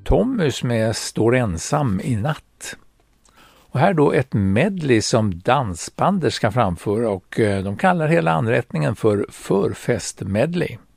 Tommys med Står ensam i natt. Och här då ett medley som dansbander ska framföra och de kallar hela anrättningen för förfestmedley.